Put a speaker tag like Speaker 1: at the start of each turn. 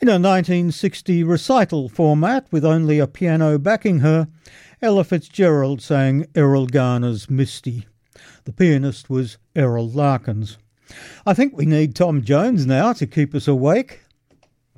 Speaker 1: In a 1960 recital format with only a piano backing her, Ella Fitzgerald sang Errol Garner's Misty. The pianist was Errol Larkins. I think we need Tom Jones now to keep us awake.